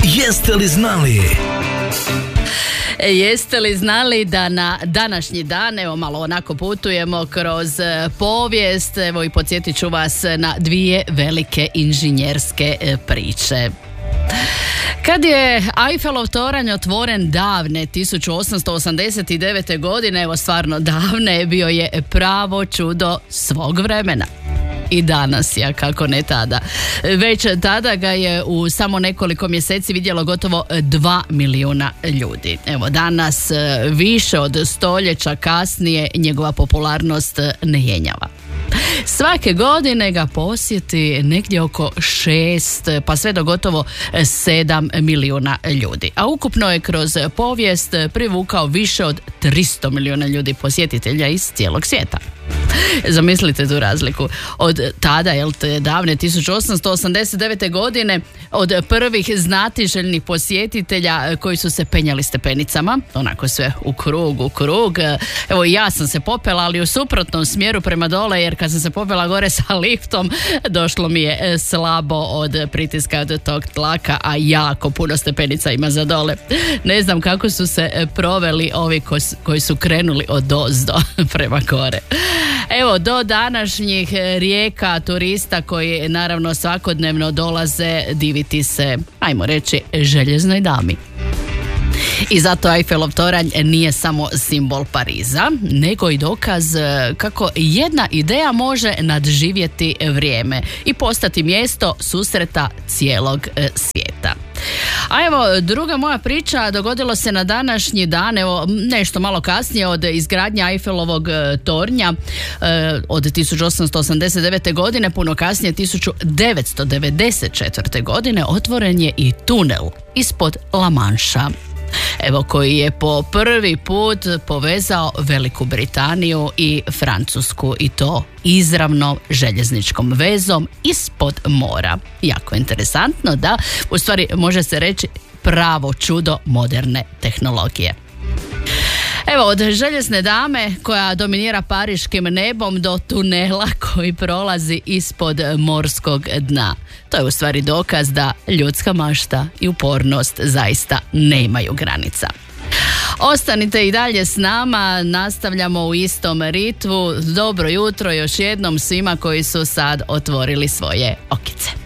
Jeste li znali? Jeste li znali da na današnji dan, evo malo onako putujemo kroz povijest, evo i podsjetit ću vas na dvije velike inženjerske priče. Kad je Eiffelov toranj otvoren davne 1889. godine, evo stvarno davne, bio je pravo čudo svog vremena. I danas je, kako ne tada. Već tada ga je u samo nekoliko mjeseci vidjelo gotovo 2 milijuna ljudi. Evo danas, više od stoljeća kasnije, njegova popularnost ne jenjava. Svake godine ga posjeti negdje oko 6 pa sve do gotovo 7 milijuna ljudi. A ukupno je kroz povijest privukao više od 300 milijuna ljudi posjetitelja iz cijelog svijeta. Zamislite tu razliku. Od tada, te davne 1889. godine, od prvih znatiželjnih posjetitelja koji su se penjali stepenicama, onako sve u krug. Evo i ja sam se popela, ali u suprotnom smjeru prema dole, jer kad sam se popela gore sa liftom, došlo mi je slabo od pritiska od tog tlaka, a jako puno stepenica ima za dole. Ne znam kako su se proveli ovi koji su krenuli od ozdo prema gore. Evo, do današnjih rijeka turista koji naravno svakodnevno dolaze diviti se, ajmo reći, željeznoj dami. I zato Eiffelov toranj nije samo simbol Pariza, nego i dokaz kako jedna ideja može nadživjeti vrijeme i postati mjesto susreta cijelog svijeta. A evo, druga moja priča dogodilo se na današnji dan, evo nešto malo kasnije od izgradnje Eiffelovog tornja od 1889. godine, puno kasnije 1994. godine otvoren je i tunel ispod La Manša. Evo, koji je po prvi put povezao Veliku Britaniju i Francusku, i to izravno željezničkom vezom ispod mora. Jako interesantno, da, u stvari može se reći pravo čudo moderne tehnologije. Evo, od željezne dame koja dominira pariškim nebom do tunela koji prolazi ispod morskog dna. To je u stvari dokaz da ljudska mašta i upornost zaista nemaju granica. Ostanite i dalje s nama, nastavljamo u istom ritmu. Dobro jutro još jednom svima koji su sad otvorili svoje okice.